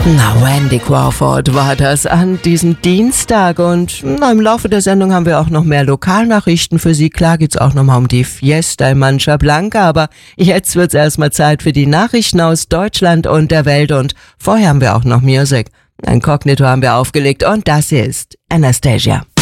Na, Randy Crawford war das an diesem Dienstag und im Laufe der Sendung haben wir auch noch mehr Lokalnachrichten für Sie. Klar geht's auch nochmal um die Fiesta in Mancha Blanca, aber jetzt wird's erstmal Zeit für die Nachrichten aus Deutschland und der Welt und vorher haben wir auch noch Music. Inkognito haben wir aufgelegt und das ist Anastasia.